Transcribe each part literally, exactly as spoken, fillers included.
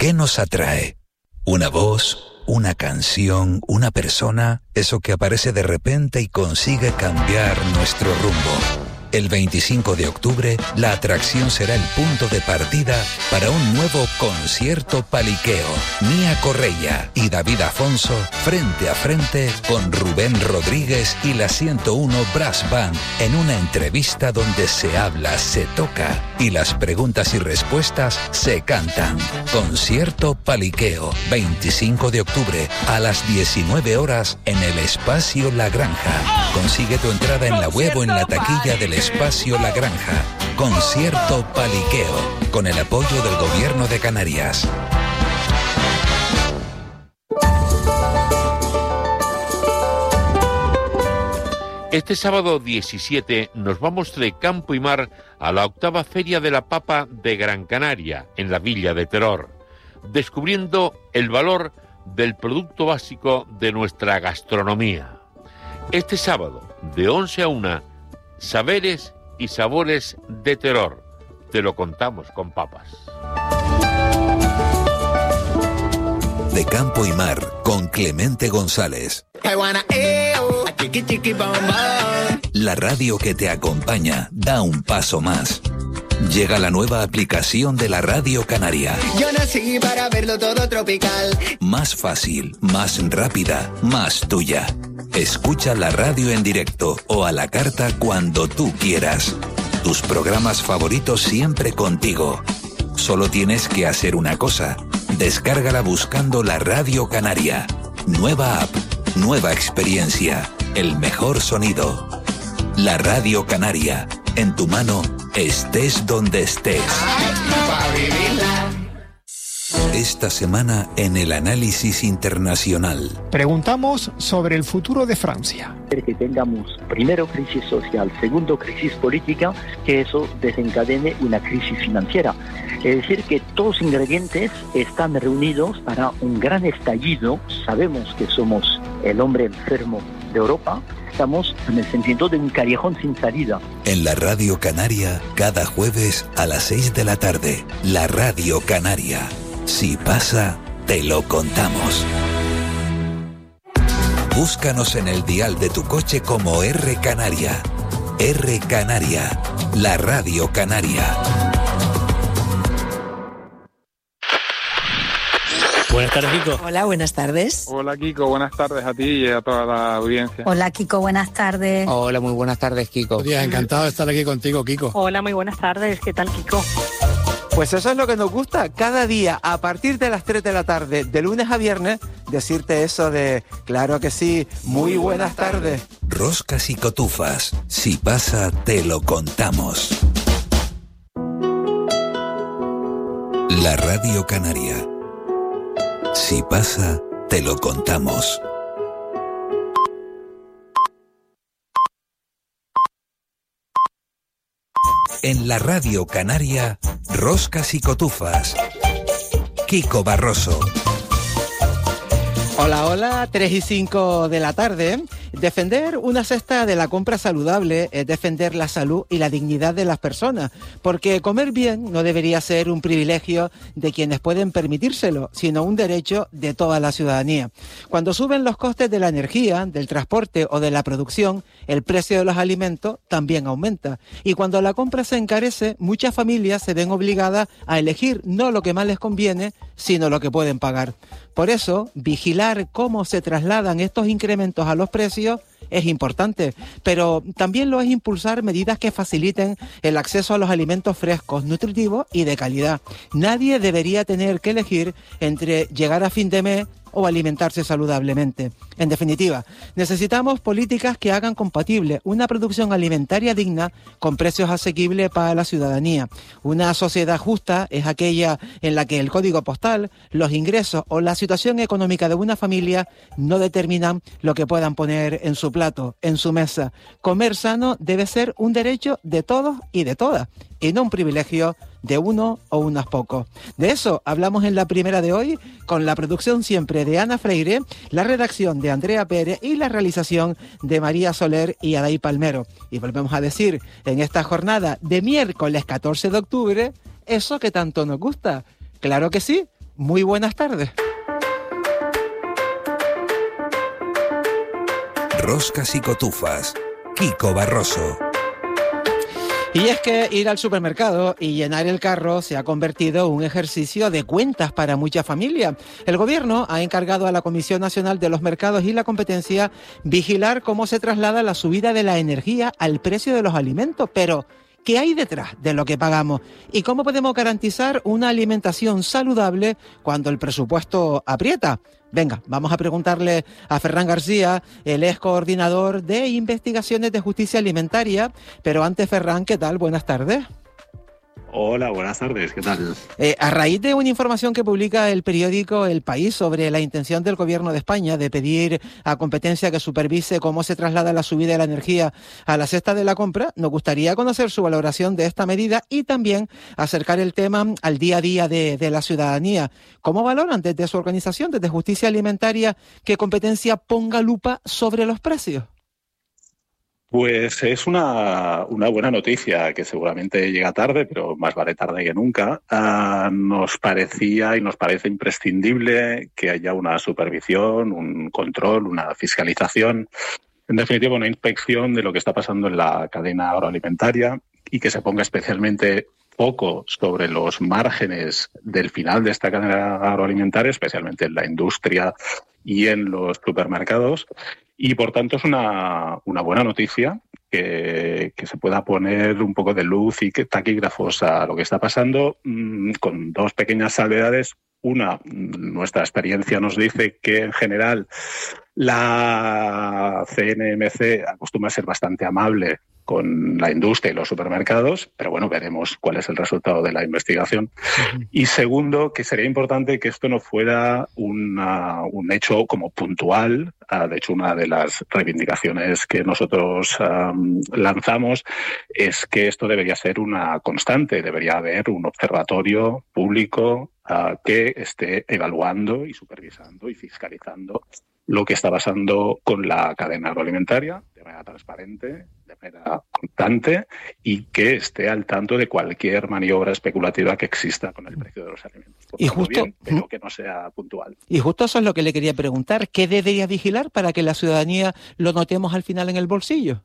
¿Qué nos atrae? ¿Una voz? ¿Una canción? ¿Una persona? Eso que aparece de repente y consigue cambiar nuestro rumbo. El veinticinco de octubre, la atracción será el punto de partida para un nuevo concierto paliqueo. Mía Correia y David Afonso frente a frente con Rubén Rodríguez y la ciento uno Brass Band en una entrevista donde se habla, se toca y las preguntas y respuestas se cantan. Concierto paliqueo, veinticinco de octubre a las diecinueve horas en el Espacio La Granja. Consigue tu entrada en la web o en la taquilla del Espacio La Granja. Concierto paliqueo con el apoyo del Gobierno de Canarias. Este sábado diecisiete nos vamos de campo y mar a la octava Feria de la Papa de Gran Canaria, en la Villa de Teror, descubriendo el valor del producto básico de nuestra gastronomía. Este sábado, de once a una, Saberes y Sabores de Teror. Te lo contamos con papas. De campo y mar, con Clemente González. La radio que te acompaña da un paso más. Llega la nueva aplicación de la Radio Canaria. Yo nací para verlo todo tropical. Más fácil, más rápida, más tuya. Escucha la radio en directo o a la carta cuando tú quieras. Tus programas favoritos siempre contigo. Solo tienes que hacer una cosa. Descárgala buscando la Radio Canaria. Nueva app, nueva experiencia, el mejor sonido. La Radio Canaria, en tu mano, estés donde estés. Esta semana en el análisis internacional. Preguntamos sobre el futuro de Francia. Que tengamos primero crisis social, segundo crisis política, que eso desencadene una crisis financiera. Es decir, que todos los ingredientes están reunidos para un gran estallido. Sabemos que somos el hombre enfermo de Europa. Estamos en el sentido de un callejón sin salida. En la Radio Canaria, cada jueves a las seis de la tarde. La Radio Canaria. Si pasa, te lo contamos. Búscanos en el dial de tu coche como R Canaria. R Canaria, la Radio Canaria. Buenas tardes, Kiko. Hola, buenas tardes. Hola, Kiko, buenas tardes a ti y a toda la audiencia. Hola, Kiko, buenas tardes. Hola, muy buenas tardes, Kiko. Buenos días, encantado de estar aquí contigo, Kiko. Hola, muy buenas tardes, ¿qué tal, Kiko? Pues eso es lo que nos gusta, cada día a partir de las tres de la tarde, de lunes a viernes, decirte eso de, claro que sí, muy buenas tardes. Roscas y cotufas, si pasa, te lo contamos. La Radio Canaria. Si pasa, te lo contamos. En la Radio Canaria, Roscas y cotufas. Kiko Barroso. Hola, hola, tres y cinco de la tarde. Defender una cesta de la compra saludable es defender la salud y la dignidad de las personas, porque comer bien no debería ser un privilegio de quienes pueden permitírselo, sino un derecho de toda la ciudadanía. Cuando suben los costes de la energía, del transporte o de la producción, el precio de los alimentos también aumenta. Y cuando la compra se encarece, muchas familias se ven obligadas a elegir no lo que más les conviene, sino lo que pueden pagar. Por eso, vigilar cómo se trasladan estos incrementos a los precios es importante, pero también lo es impulsar medidas que faciliten el acceso a los alimentos frescos, nutritivos y de calidad. Nadie debería tener que elegir entre llegar a fin de mes o alimentarse saludablemente. En definitiva, necesitamos políticas que hagan compatible una producción alimentaria digna con precios asequibles para la ciudadanía. Una sociedad justa es aquella en la que el código postal, los ingresos o la situación económica de una familia no determinan lo que puedan poner en su plato, en su mesa. Comer sano debe ser un derecho de todos y de todas, y no un privilegio de uno o unos pocos. De eso hablamos en la primera de hoy, con la producción siempre de Ana Freire, la redacción de Andrea Pérez y la realización de María Soler y Adai Palmero. Y volvemos a decir, en esta jornada de miércoles catorce de octubre, eso que tanto nos gusta. Claro que sí, Muy buenas tardes. Roscas y cotufas. Kiko Barroso. Y es que ir al supermercado y llenar el carro se ha convertido en un ejercicio de cuentas para muchas familias. El gobierno ha encargado a la Comisión Nacional de los Mercados y la Competencia vigilar cómo se traslada la subida de la energía al precio de los alimentos. Pero, ¿qué hay detrás de lo que pagamos? ¿Y cómo podemos garantizar una alimentación saludable cuando el presupuesto aprieta? Venga, vamos a preguntarle a Ferran García, él es coordinador de investigaciones de justicia alimentaria. Pero antes, Ferran, ¿qué tal? Buenas tardes. Hola, buenas tardes, ¿qué tal? Eh, a raíz de una información que publica el periódico El País sobre la intención del Gobierno de España de pedir a Competencia que supervise cómo se traslada la subida de la energía a la cesta de la compra, nos gustaría conocer su valoración de esta medida y también acercar el tema al día a día de, de la ciudadanía. ¿Cómo valoran desde su organización, desde Justicia Alimentaria, que Competencia ponga lupa sobre los precios? Pues es una, una buena noticia que seguramente llega tarde, pero más vale tarde que nunca. Uh, nos parecía y nos parece imprescindible que haya una supervisión, un control, una fiscalización, en definitiva una inspección de lo que está pasando en la cadena agroalimentaria y que se ponga especialmente foco sobre los márgenes del final de esta cadena agroalimentaria, especialmente en la industria y en los supermercados. Y, por tanto, es una, una buena noticia que, que se pueda poner un poco de luz y que taquígrafos a lo que está pasando, mmm, con dos pequeñas salvedades. Una, nuestra experiencia nos dice que, en general, la C N M C acostumbra a ser bastante amable con la industria y los supermercados, pero bueno, veremos cuál es el resultado de la investigación. Uh-huh. Y segundo, que sería importante que esto no fuera una, un hecho como puntual. Uh, de hecho, una de las reivindicaciones que nosotros um, lanzamos es que esto debería ser una constante, debería haber un observatorio público uh, que esté evaluando y supervisando y fiscalizando lo que está pasando con la cadena agroalimentaria de manera transparente, de manera constante y que esté al tanto de cualquier maniobra especulativa que exista con el precio de los alimentos. Por y justo, bien, pero que no sea puntual. Y justo eso es lo que le quería preguntar. ¿Qué debería vigilar para que la ciudadanía lo notemos al final en el bolsillo?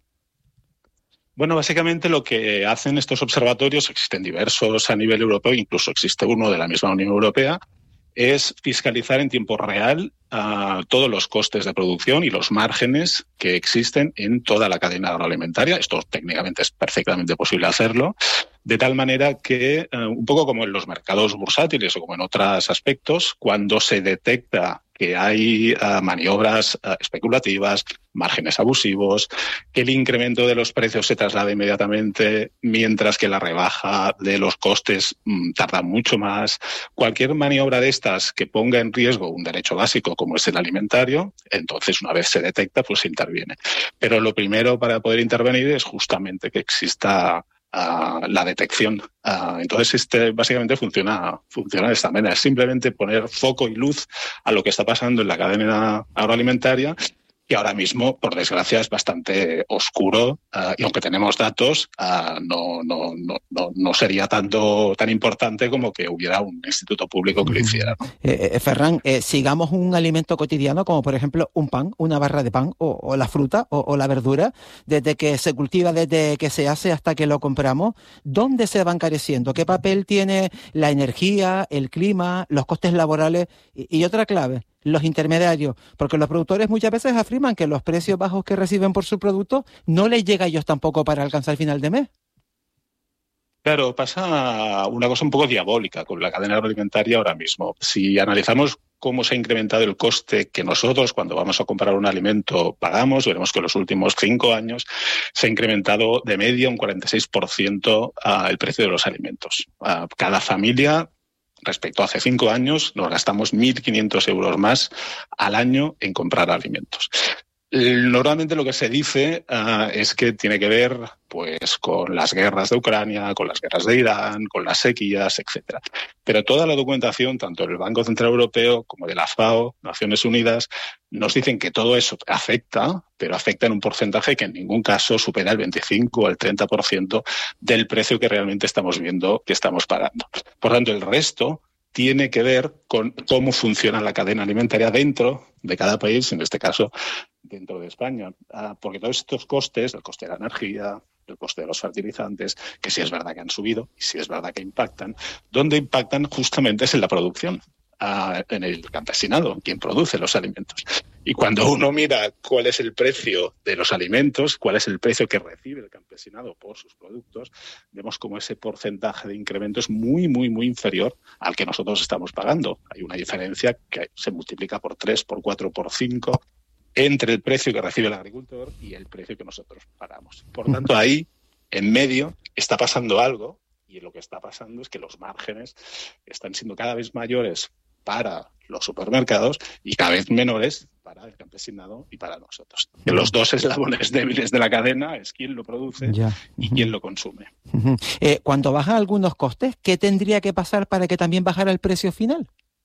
Bueno, básicamente lo que hacen estos observatorios, existen diversos a nivel europeo, incluso existe uno de la misma Unión Europea, es fiscalizar en tiempo real uh, todos los costes de producción y los márgenes que existen en toda la cadena agroalimentaria. Esto técnicamente es perfectamente posible hacerlo, de tal manera que, uh, un poco como en los mercados bursátiles o como en otros aspectos, cuando se detecta que hay uh, maniobras uh, especulativas, márgenes abusivos, que el incremento de los precios se traslada inmediatamente, mientras que la rebaja de los costes mmm, tarda mucho más. Cualquier maniobra de estas que ponga en riesgo un derecho básico como es el alimentario, entonces una vez se detecta, pues se interviene. Pero lo primero para poder intervenir es justamente que exista Uh, la detección. Uh, entonces, este básicamente funciona, funciona de esta manera. Es simplemente poner foco y luz a lo que está pasando en la cadena agroalimentaria, que ahora mismo, por desgracia, es bastante oscuro uh, y aunque tenemos datos, uh, no, no, no, no, no sería tanto tan importante como que hubiera un instituto público que lo hiciera, ¿no? Eh, eh, Ferran, eh, sigamos un alimento cotidiano como, por ejemplo, un pan, una barra de pan o, o la fruta o, o la verdura, desde que se cultiva, desde que se hace hasta que lo compramos. ¿Dónde se va encareciendo? ¿Qué papel tiene la energía, el clima, los costes laborales? Y, y otra clave, los intermediarios, porque los productores muchas veces afirman que los precios bajos que reciben por su producto no les llega a ellos tampoco para alcanzar el final de mes. Claro, pasa una cosa un poco diabólica con la cadena agroalimentaria ahora mismo. Si analizamos cómo se ha incrementado el coste que nosotros cuando vamos a comprar un alimento pagamos, veremos que en los últimos cinco años se ha incrementado de media un cuarenta y seis por ciento uh, el precio de los alimentos. Uh, cada familia, respecto a hace cinco años, nos gastamos mil quinientos euros más al año en comprar alimentos. Normalmente lo que se dice uh, es que tiene que ver pues con las guerras de Ucrania, con las guerras de Irán, con las sequías, etcétera. Pero toda la documentación, tanto del Banco Central Europeo como de la FAO, Naciones Unidas, nos dicen que todo eso afecta, pero afecta en un porcentaje que en ningún caso supera el veinticinco o el treinta por ciento del precio que realmente estamos viendo que estamos pagando. Por tanto, el resto tiene que ver con cómo funciona la cadena alimentaria dentro de cada país, en este caso dentro de España. Ah, porque todos estos costes, el coste de la energía, el coste de los fertilizantes, que sí es verdad que han subido y sí es verdad que impactan, donde impactan justamente es en la producción, ah, en el campesinado, quien produce los alimentos. Y cuando uno mira cuál es el precio de los alimentos, cuál es el precio que recibe el campesinado por sus productos, vemos como ese porcentaje de incremento es muy, muy, muy inferior al que nosotros estamos pagando. Hay una diferencia que se multiplica por tres, por cuatro, por cinco entre el precio que recibe el agricultor y el precio que nosotros pagamos. Por tanto, ahí, en medio, está pasando algo, y lo que está pasando es que los márgenes están siendo cada vez mayores para los supermercados y cada vez menores para el campesinado y para nosotros. Que los dos eslabones débiles de la cadena es quién lo produce ya. y uh-huh. quién lo consume. Uh-huh. Eh, cuando bajan algunos costes, ¿qué tendría que pasar para que también bajara el precio final?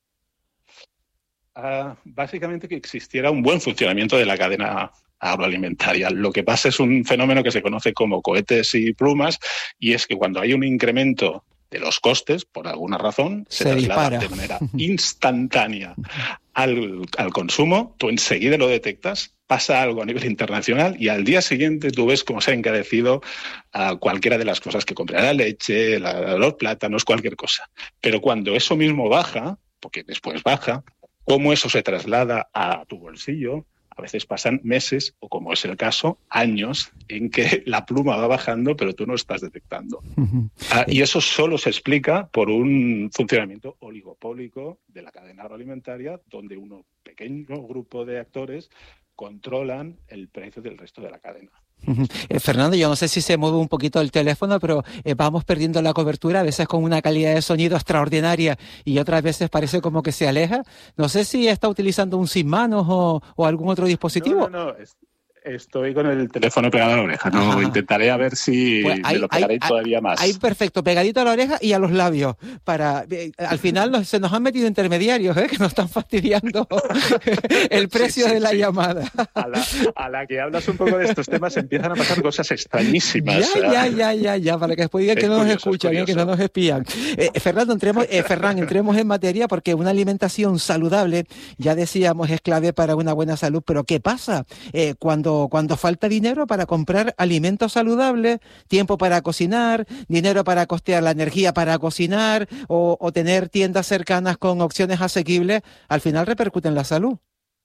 Uh, básicamente que existiera un buen funcionamiento de la cadena agroalimentaria. Lo que pasa es un fenómeno que se conoce como cohetes y plumas, y es que cuando hay un incremento de los costes, por alguna razón, se, se traslada de manera instantánea al, al consumo, tú enseguida lo detectas, pasa algo a nivel internacional y al día siguiente tú ves cómo se ha encarecido uh, cualquiera de las cosas que compra, la leche, la, los plátanos, cualquier cosa. Pero cuando eso mismo baja, porque después baja, cómo eso se traslada a tu bolsillo, a veces pasan meses, o como es el caso, años, en que la pluma va bajando, pero tú no estás detectando. Uh-huh. Ah, y eso solo se explica por un funcionamiento oligopólico de la cadena agroalimentaria, donde un pequeño grupo de actores controlan el precio del resto de la cadena. Uh-huh. Eh, Fernando, yo no sé si se mueve un poquito el teléfono, pero eh, vamos perdiendo la cobertura, a veces con una calidad de sonido extraordinaria y otras veces parece como que se aleja. No sé si está utilizando un sin manos o, o algún otro dispositivo. No, no, no. Es... Estoy con el teléfono pegado a la oreja. No, Ajá. intentaré a ver si pues hay, me lo pegaré hay, todavía más. Ahí perfecto, pegadito a la oreja y a los labios. Para eh, al final nos, se nos han metido intermediarios, ¿eh? Que nos están fastidiando el precio sí, sí, de la sí. llamada. A la, a la que hablas un poco de estos temas empiezan a pasar cosas extrañísimas. Ya, ya, ya, ya, ya, para que después digan que no curioso, nos escuchan, ¿eh? Que no nos espían. Eh, Fernando, entremos, eh, Ferran, entremos en materia porque una alimentación saludable, ya decíamos, es clave para una buena salud, pero ¿qué pasa eh, cuando, cuando falta dinero para comprar alimentos saludables, tiempo para cocinar, dinero para costear la energía para cocinar o, o tener tiendas cercanas con opciones asequibles? Al final repercute en la salud.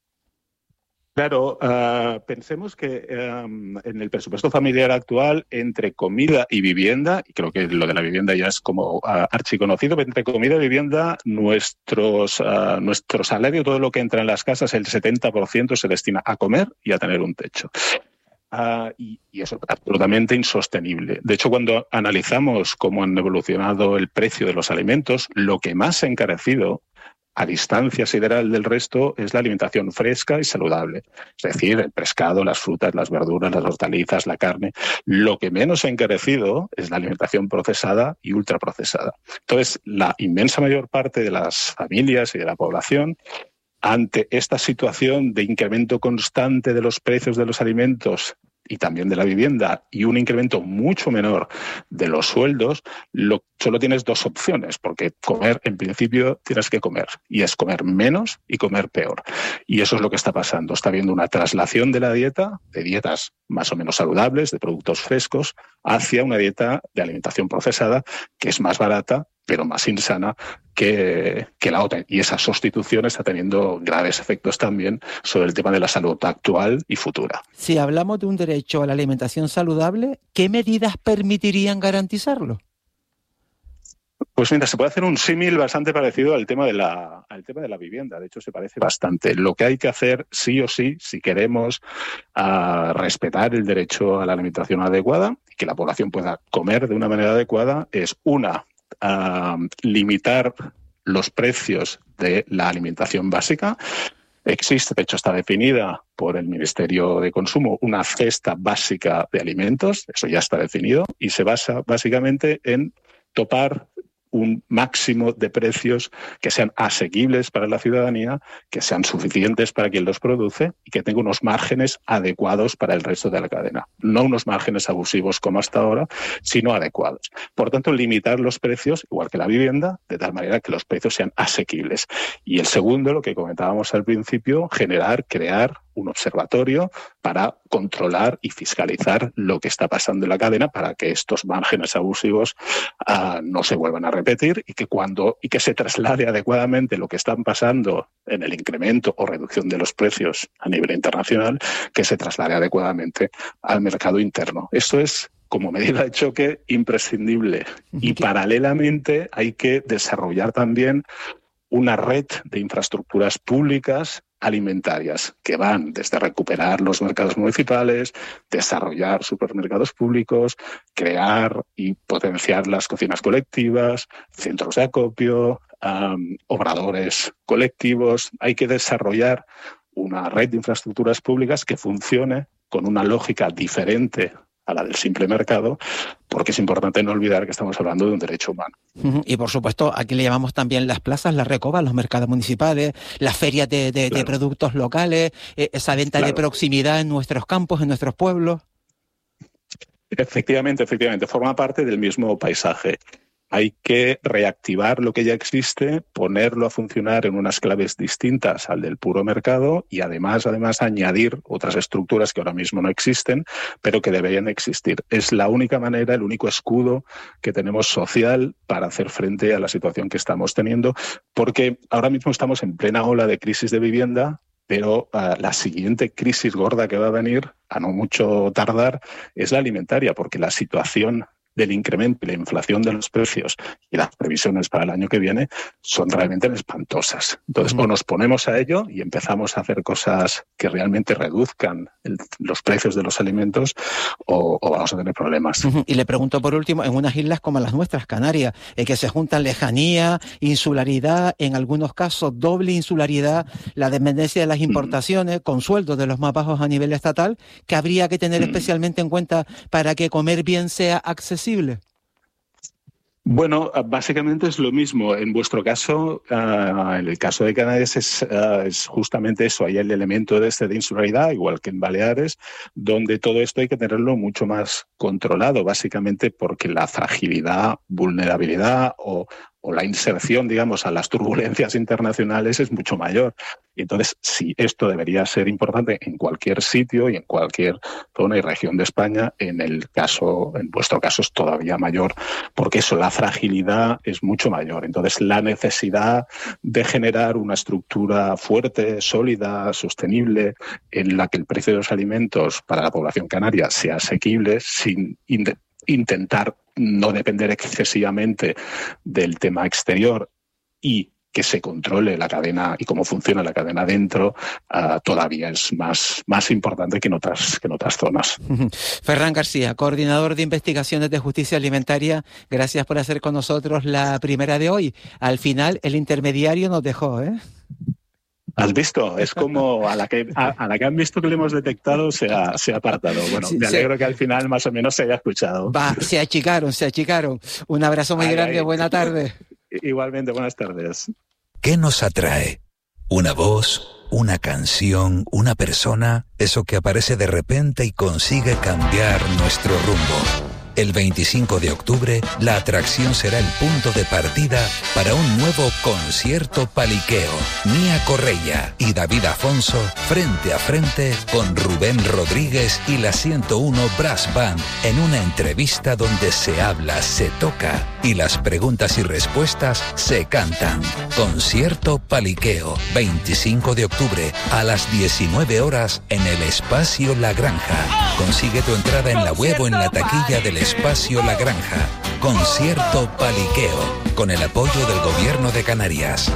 Claro, uh, pensemos que um, en el presupuesto familiar actual, entre comida y vivienda, y creo que lo de la vivienda ya es como uh, archiconocido, pero entre comida y vivienda, nuestros, uh, nuestro salario, todo lo que entra en las casas, el setenta por ciento se destina a comer y a tener un techo. Uh, y, y eso es absolutamente insostenible. De hecho, cuando analizamos cómo han evolucionado el precio de los alimentos, lo que más se ha encarecido a distancia sideral del resto es la alimentación fresca y saludable. Es decir, el pescado, las frutas, las verduras, las hortalizas, la carne. Lo que menos ha encarecido es la alimentación procesada y ultraprocesada. Entonces, la inmensa mayor parte de las familias y de la población, ante esta situación de incremento constante de los precios de los alimentos y también de la vivienda y un incremento mucho menor de los sueldos, lo, solo tienes dos opciones, porque comer, en principio, tienes que comer, y es comer menos y comer peor. Y eso es lo que está pasando. Está habiendo una traslación de la dieta, de dietas más o menos saludables, de productos frescos, hacia una dieta de alimentación procesada, que es más barata, pero más insana que, que la otra. Y esa sustitución está teniendo graves efectos también sobre el tema de la salud actual y futura. Si hablamos de un derecho a la alimentación saludable, ¿qué medidas permitirían garantizarlo? Pues mira, se puede hacer un símil bastante parecido al tema de la, al tema de la vivienda. De hecho, se parece bastante. Lo que hay que hacer sí o sí, si queremos uh, respetar el derecho a la alimentación adecuada y que la población pueda comer de una manera adecuada, es una, uh, limitar los precios de la alimentación básica. Existe, de hecho está definida por el Ministerio de Consumo, una cesta básica de alimentos, eso ya está definido, y se basa básicamente en topar un máximo de precios que sean asequibles para la ciudadanía, que sean suficientes para quien los produce y que tenga unos márgenes adecuados para el resto de la cadena. No unos márgenes abusivos como hasta ahora, sino adecuados. Por tanto, limitar los precios, igual que la vivienda, de tal manera que los precios sean asequibles. Y el segundo, lo que comentábamos al principio, generar, crear un observatorio para controlar y fiscalizar lo que está pasando en la cadena para que estos márgenes abusivos uh, no se vuelvan a repetir y que cuando y que se traslade adecuadamente lo que está pasando en el incremento o reducción de los precios a nivel internacional, que se traslade adecuadamente al mercado interno. Esto es, como medida de choque, imprescindible. Y paralelamente hay que desarrollar también una red de infraestructuras públicas alimentarias que van desde recuperar los mercados municipales, desarrollar supermercados públicos, crear y potenciar las cocinas colectivas, centros de acopio, um, obradores colectivos. Hay que desarrollar una red de infraestructuras públicas que funcione con una lógica diferente a la del simple mercado, porque es importante no olvidar que estamos hablando de un derecho humano. Y por supuesto, aquí le llamamos también las plazas, las recobas, los mercados municipales, las ferias de, de, claro. de productos locales, eh, esa venta claro. de proximidad en nuestros campos, en nuestros pueblos. Efectivamente, efectivamente, forma parte del mismo paisaje. Hay que reactivar lo que ya existe, ponerlo a funcionar en unas claves distintas al del puro mercado y además, además añadir otras estructuras que ahora mismo no existen, pero que deberían existir. Es la única manera, el único escudo que tenemos social para hacer frente a la situación que estamos teniendo, porque ahora mismo estamos en plena ola de crisis de vivienda, pero uh, la siguiente crisis gorda que va a venir, a no mucho tardar, es la alimentaria, porque la situación del incremento y la inflación de los precios y las previsiones para el año que viene son realmente espantosas. Entonces, uh-huh. o nos ponemos a ello y empezamos a hacer cosas que realmente reduzcan el, los precios de los alimentos o, o vamos a tener problemas. Uh-huh. Y le pregunto por último, en unas islas como las nuestras, Canarias, eh, que se juntan lejanía, insularidad, en algunos casos doble insularidad, la dependencia de las importaciones, uh-huh. con sueldos de los más bajos a nivel estatal, que habría que tener uh-huh. especialmente en cuenta para que comer bien sea accesible. Bueno, básicamente es lo mismo. En vuestro caso, uh, en el caso de Canarias es, uh, es justamente eso. Hay el elemento de este de insularidad, igual que en Baleares, donde todo esto hay que tenerlo mucho más controlado, básicamente porque la fragilidad, vulnerabilidad o o la inserción, digamos, a las turbulencias internacionales es mucho mayor. Y entonces, sí, esto debería ser importante en cualquier sitio y en cualquier zona y región de España. En el caso, en vuestro caso es todavía mayor, porque eso, la fragilidad es mucho mayor. Entonces, la necesidad de generar una estructura fuerte, sólida, sostenible, en la que el precio de los alimentos para la población canaria sea asequible, sin in- intentar no depender excesivamente del tema exterior y que se controle la cadena y cómo funciona la cadena dentro, uh, todavía es más, más importante que en otras, que en otras zonas. Ferran García, coordinador de investigaciones de justicia alimentaria, gracias por hacer con nosotros la primera de hoy. Al final el intermediario nos dejó, ¿eh? ¿Has visto? Es como a la que a, a la que han visto que le hemos detectado se ha, se ha apartado. Bueno, sí, me alegro sí. que al final más o menos se haya escuchado. Va, se achicaron, se achicaron. Un abrazo muy ay, grande, ay. Buena tarde. Igualmente, buenas tardes. ¿Qué nos atrae? ¿Una voz? ¿Una canción? ¿Una persona? Eso que aparece de repente y consigue cambiar nuestro rumbo. El veinticinco de octubre, la atracción será el punto de partida para un nuevo concierto paliqueo. Mía Correia y David Afonso frente a frente con Rubén Rodríguez y la ciento uno Brass Band en una entrevista donde se habla, se toca y las preguntas y respuestas se cantan. Concierto paliqueo, veinticinco de octubre a las diecinueve horas en el Espacio La Granja. Consigue tu entrada en la web o en la taquilla del Espacio La Granja. Concierto paliqueo con el apoyo del Gobierno de Canarias.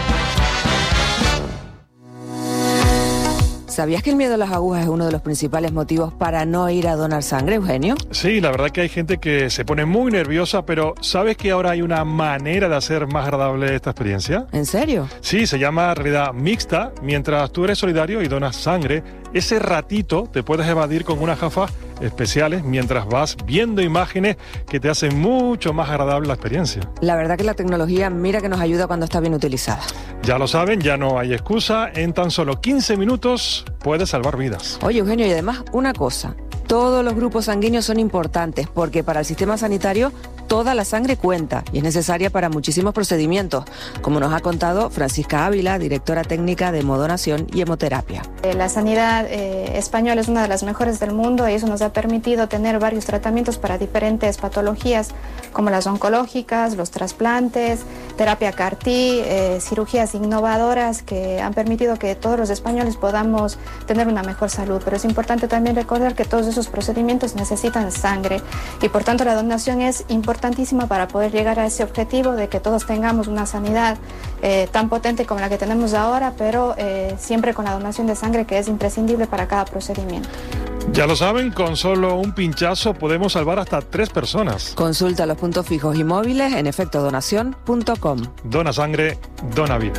¿Sabías que el miedo a las agujas es uno de los principales motivos para no ir a donar sangre, Eugenio? Sí, la verdad que hay gente que se pone muy nerviosa, pero ¿sabes que ahora hay una manera de hacer más agradable esta experiencia? ¿En serio? Sí, se llama realidad mixta. Mientras tú eres solidario y donas sangre, ese ratito te puedes evadir con unas gafas especiales mientras vas viendo imágenes que te hacen mucho más agradable la experiencia. La verdad que la tecnología, mira que nos ayuda cuando está bien utilizada. Ya lo saben, ya no hay excusa. En tan solo quince minutos puedes salvar vidas. Oye, Eugenio, y además una cosa. Todos los grupos sanguíneos son importantes porque para el sistema sanitario toda la sangre cuenta y es necesaria para muchísimos procedimientos, como nos ha contado Francisca Ávila, directora técnica de Hemodonación y Hemoterapia. La sanidad eh, española es una de las mejores del mundo y eso nos ha permitido tener varios tratamientos para diferentes patologías como las oncológicas, los trasplantes, terapia C A R T, eh, cirugías innovadoras que han permitido que todos los españoles podamos tener una mejor salud. Pero es importante también recordar que todos esos procedimientos necesitan sangre y por tanto la donación es importantísima para poder llegar a ese objetivo de que todos tengamos una sanidad eh, tan potente como la que tenemos ahora, pero eh, siempre con la donación de sangre que es imprescindible para cada procedimiento. Ya lo saben, con solo un pinchazo podemos salvar hasta tres personas. Consulta los puntos fijos y móviles en efecto donación punto com. Dona sangre, dona vida.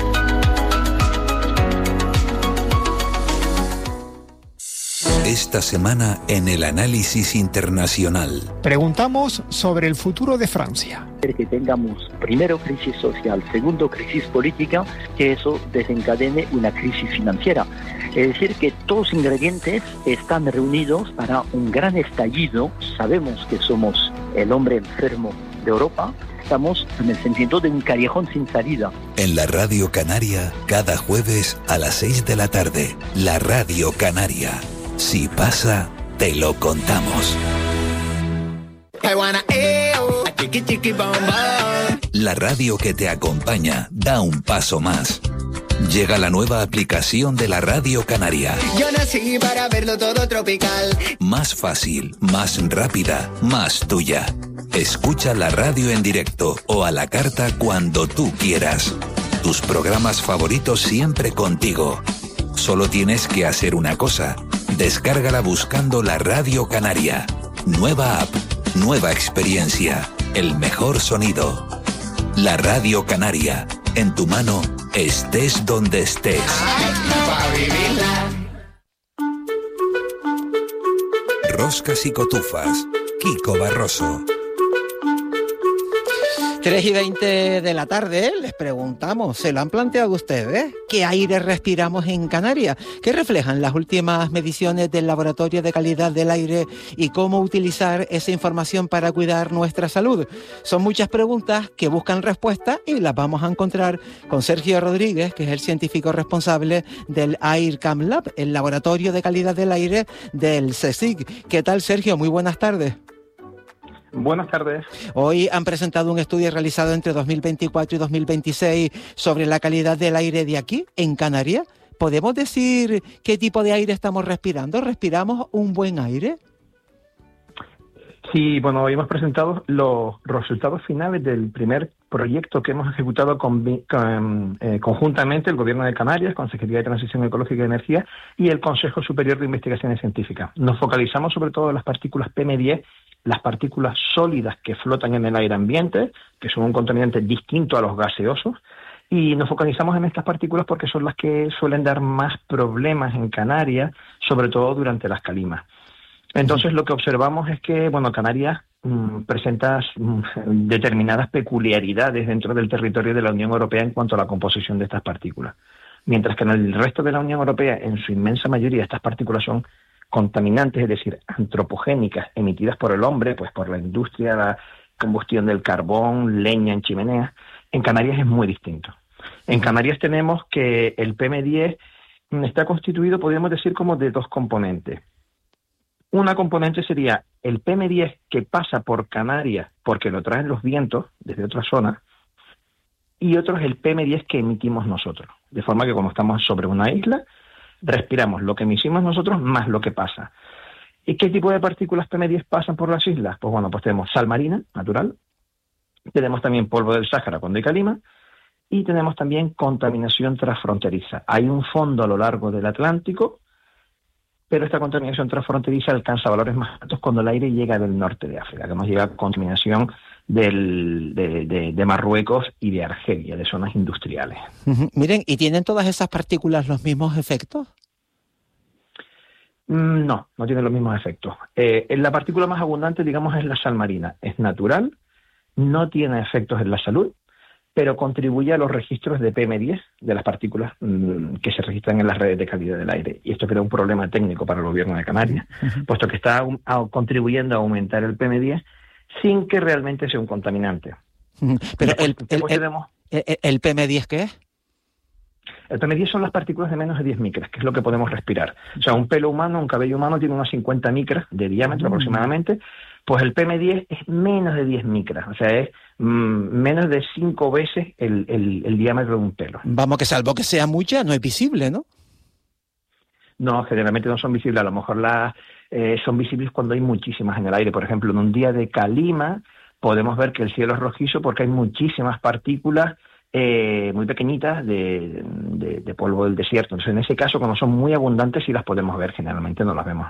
Esta semana en el análisis internacional. Preguntamos sobre el futuro de Francia. Que tengamos primero crisis social, segundo crisis política, que eso desencadene una crisis financiera. Es decir, que todos los ingredientes están reunidos para un gran estallido. Sabemos que somos el hombre enfermo de Europa. Estamos en el sentido de un callejón sin salida. En la Radio Canaria, cada jueves a las seis de la tarde. La Radio Canaria. Si pasa, te lo contamos. La radio que te acompaña da un paso más. Llega la nueva aplicación de la Radio Canaria. Yo nací para verlo todo tropical. Más fácil, más rápida, más tuya. Escucha la radio en directo o a la carta cuando tú quieras. Tus programas favoritos siempre contigo. Solo tienes que hacer una cosa. Descárgala buscando la Radio Canaria. Nueva app, nueva experiencia, el mejor sonido. La Radio Canaria, en tu mano, estés donde estés. Roscas y cotufas, Kiko Barroso. tres y veinte de la tarde, les preguntamos, ¿se lo han planteado ustedes? ¿Qué aire respiramos en Canarias? ¿Qué reflejan las últimas mediciones del Laboratorio de Calidad del Aire y cómo utilizar esa información para cuidar nuestra salud? Son muchas preguntas que buscan respuestas y las vamos a encontrar con Sergio Rodríguez, que es el científico responsable del AirCam Lab, el Laboratorio de Calidad del Aire del CSIC. ¿Qué tal, Sergio? Muy buenas tardes. Buenas tardes. Hoy han presentado un estudio realizado entre dos mil veinticuatro y dos mil veintiséis sobre la calidad del aire de aquí, en Canarias. ¿Podemos decir qué tipo de aire estamos respirando? ¿Respiramos un buen aire? Sí, bueno, hoy hemos presentado los resultados finales del primer proyecto que hemos ejecutado con, con, eh, conjuntamente el Gobierno de Canarias, Consejería de Transición Ecológica y Energía y el Consejo Superior de Investigaciones Científicas. Nos focalizamos sobre todo en las partículas P M diez, las partículas sólidas que flotan en el aire ambiente, que son un contaminante distinto a los gaseosos, y nos focalizamos en estas partículas porque son las que suelen dar más problemas en Canarias, sobre todo durante las calimas. Entonces, lo que observamos es que, bueno, Canarias mmm, presenta mmm, determinadas peculiaridades dentro del territorio de la Unión Europea en cuanto a la composición de estas partículas. Mientras que en el resto de la Unión Europea, en su inmensa mayoría, estas partículas son contaminantes, es decir, antropogénicas, emitidas por el hombre, pues por la industria, la combustión del carbón, leña en chimeneas. En Canarias es muy distinto. En Canarias tenemos que el P M diez está constituido, podríamos decir, como de dos componentes. Una componente sería el P M diez que pasa por Canarias porque lo traen los vientos desde otras zonas, y otro es el P M diez que emitimos nosotros. De forma que cuando estamos sobre una isla, respiramos lo que emitimos nosotros más lo que pasa. ¿Y qué tipo de partículas P M diez pasan por las islas? Pues bueno, pues tenemos sal marina, natural, tenemos también polvo del Sáhara cuando hay calima, y tenemos también contaminación transfronteriza. Hay un fondo a lo largo del Atlántico, pero esta contaminación transfronteriza alcanza valores más altos cuando el aire llega del norte de África, que nos llega contaminación del, de, de, de Marruecos y de Argelia, de zonas industriales. Uh-huh. Miren, ¿y tienen todas esas partículas los mismos efectos? No, no tiene los mismos efectos. Eh, la partícula más abundante, digamos, es la sal marina. Es natural, no tiene efectos en la salud, pero contribuye a los registros de P M diez, de las partículas mmm, que se registran en las redes de calidad del aire. Y esto crea un problema técnico para el gobierno de Canarias, uh-huh. puesto que está a, a, contribuyendo a aumentar el P M diez sin que realmente sea un contaminante. Uh-huh. Pero el, el, el, tenemos... el, el P M diez, ¿qué es? El P M diez son las partículas de menos de diez micras, que es lo que podemos respirar. O sea, un pelo humano, un cabello humano tiene unas cincuenta micras de diámetro mm. aproximadamente, pues el P M diez es menos de diez micras, o sea, es mm, menos de cinco veces el, el, el diámetro de un pelo. Vamos, que salvo que sea mucha, no es visible, ¿no? No, generalmente no son visibles, a lo mejor las eh, son visibles cuando hay muchísimas en el aire. Por ejemplo, en un día de calima podemos ver que el cielo es rojizo porque hay muchísimas partículas Eh, muy pequeñitas de, de, de polvo del desierto. Entonces, en ese caso, cuando son muy abundantes, sí las podemos ver, generalmente no las vemos.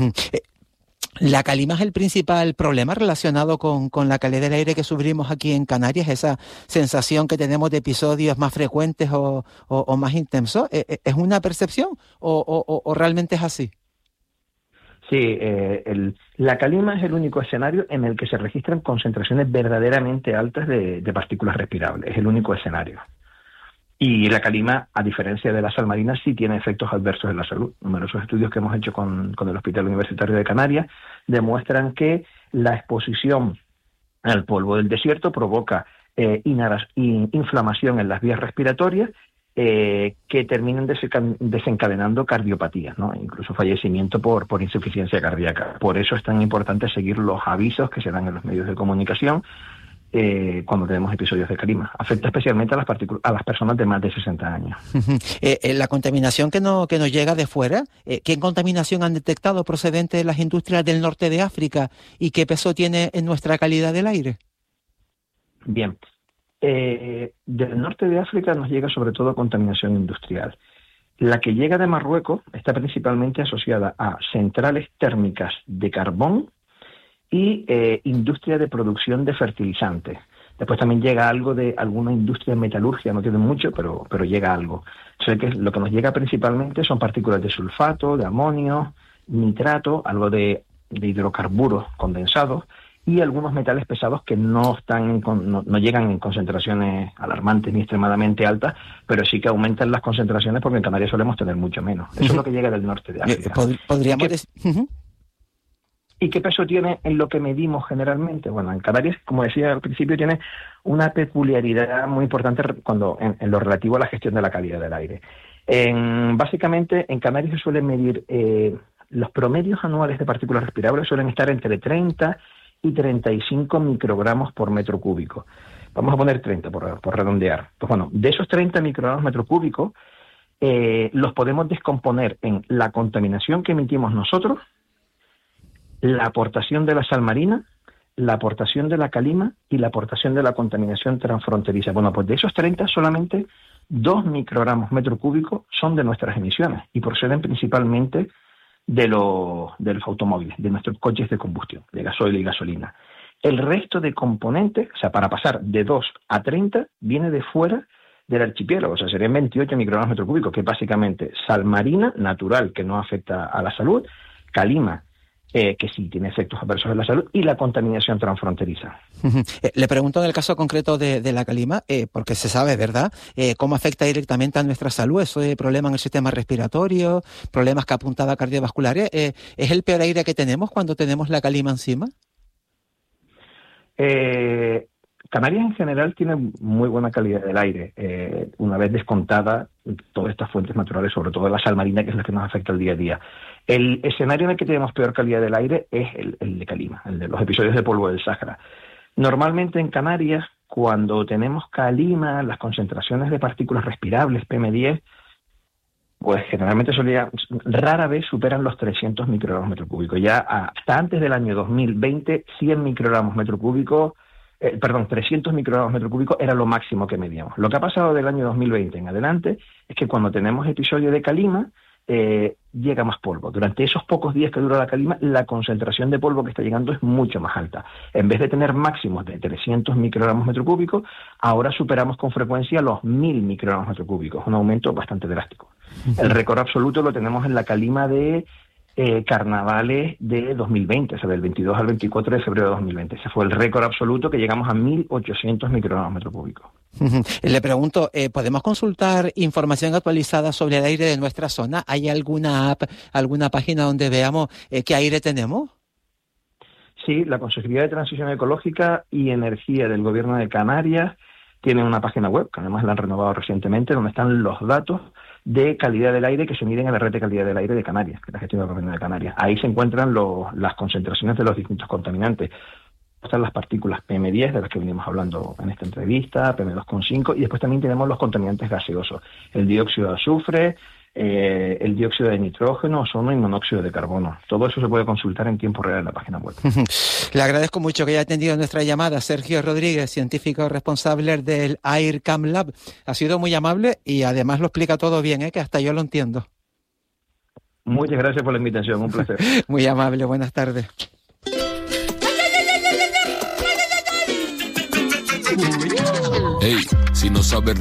¿La calima es el principal problema relacionado con, con la calidad del aire que sufrimos aquí en Canarias? ¿Esa sensación que tenemos de episodios más frecuentes o, o, o más intensos? ¿Es una percepción o, o, o realmente es así? Sí, eh, el, la calima es el único escenario en el que se registran concentraciones verdaderamente altas de, de partículas respirables. Es el único escenario. Y la calima, a diferencia de la sal marina, sí tiene efectos adversos en la salud. Numerosos estudios que hemos hecho con, con el Hospital Universitario de Canarias demuestran que la exposición al polvo del desierto provoca eh, inharas, in, inflamación en las vías respiratorias, Eh, que terminan desencadenando cardiopatías, ¿no? Incluso fallecimiento por, por insuficiencia cardíaca. Por eso es tan importante seguir los avisos que se dan en los medios de comunicación eh, cuando tenemos episodios de calima. Afecta especialmente a las, a las personas de más de sesenta años. eh, eh, la contaminación que, no, que nos llega de fuera, eh, ¿qué contaminación han detectado procedente de las industrias del norte de África y qué peso tiene en nuestra calidad del aire? Bien. Eh, del norte de África nos llega sobre todo contaminación industrial. La que llega de Marruecos está principalmente asociada a centrales térmicas de carbón y eh, industria de producción de fertilizantes. Después también llega algo de alguna industria de metalurgia, no tiene mucho, pero, pero llega algo. O sea que lo que nos llega principalmente son partículas de sulfato, de amonio, nitrato, algo de, de hidrocarburos condensados, y algunos metales pesados que no están en, no, no llegan en concentraciones alarmantes ni extremadamente altas, pero sí que aumentan las concentraciones porque en Canarias solemos tener mucho menos. Eso uh-huh. es lo que llega del norte de África. Pod- ¿Podríamos ¿Y, qué, decir? Uh-huh. ¿Y qué peso tiene en lo que medimos generalmente? Bueno, en Canarias, como decía al principio, tiene una peculiaridad muy importante cuando en, en lo relativo a la gestión de la calidad del aire. En, básicamente, en Canarias se suelen medir eh, los promedios anuales de partículas respirables suelen estar entre treinta y treinta y cinco microgramos por metro cúbico. Vamos a poner treinta por, por redondear. Pues bueno, de esos treinta microgramos metro cúbico, eh, los podemos descomponer en la contaminación que emitimos nosotros, la aportación de la sal marina, la aportación de la calima y la aportación de la contaminación transfronteriza. Bueno, pues de esos treinta, solamente dos microgramos metro cúbico son de nuestras emisiones y proceden principalmente de, lo, de los automóviles, de nuestros coches de combustión, de gasoil y gasolina. El resto de componentes, o sea, para pasar de dos a treinta, viene de fuera del archipiélago, o sea, serían veintiocho microgramos metro cúbico, que es básicamente sal marina natural, que no afecta a la salud, calima, Eh, que sí tiene efectos adversos en la salud, y la contaminación transfronteriza. Uh-huh. Eh, le pregunto en el caso concreto de, de la calima, eh, porque se sabe, ¿verdad?, eh, cómo afecta directamente a nuestra salud. Eso es problema en el sistema respiratorio, problemas que apuntada cardiovasculares. Eh, ¿Es el peor aire que tenemos cuando tenemos la calima encima? Eh, Canarias en general tiene muy buena calidad del aire, eh, una vez descontada todas estas fuentes naturales, sobre todo la sal marina, que es la que nos afecta el día a día. El escenario en el que tenemos peor calidad del aire es el, el de calima, el de los episodios de polvo del Sáhara. Normalmente en Canarias, cuando tenemos calima, las concentraciones de partículas respirables, P M diez, pues generalmente solía, rara vez superan los trescientos microgramos metro cúbico. Ya hasta antes del año dos mil veinte, cien microgramos metro cúbico, Eh, perdón, trescientos microgramos metro cúbico era lo máximo que medíamos. Lo que ha pasado del año dos mil veinte en adelante es que cuando tenemos episodio de calima, eh, llega más polvo. Durante esos pocos días que dura la calima, la concentración de polvo que está llegando es mucho más alta. En vez de tener máximos de trescientos microgramos metro cúbico, ahora superamos con frecuencia los mil microgramos metro cúbicos, un aumento bastante drástico. El récord absoluto lo tenemos en la calima de eh, carnavales de dos mil veinte, o sea, del veintidós al veinticuatro de febrero de dos mil veinte. Ese fue el récord absoluto, que llegamos a mil ochocientos microgramos metro cúbico. Le pregunto, eh, ¿podemos consultar información actualizada sobre el aire de nuestra zona? ¿Hay alguna app, alguna página donde veamos eh, qué aire tenemos? Sí, la Consejería de Transición Ecológica y Energía del Gobierno de Canarias tiene una página web, que además la han renovado recientemente, donde están los datos de calidad del aire que se miden en la red de calidad del aire de Canarias, que la gestiona el Gobierno de Canarias. Ahí se encuentran los, las concentraciones de los distintos contaminantes. Están las partículas P M diez, de las que venimos hablando en esta entrevista, P M dos coma cinco, y después también tenemos los contaminantes gaseosos, el dióxido de azufre, eh, el dióxido de nitrógeno, ozono y monóxido de carbono. Todo eso se puede consultar en tiempo real en la página web. Le agradezco mucho que haya atendido nuestra llamada. Sergio Rodríguez, científico responsable del AirCam Lab. Ha sido muy amable y además lo explica todo bien, ¿eh? Que hasta yo lo entiendo. Muchas gracias por la invitación, un placer. Muy amable, buenas tardes. Hey, si no sabes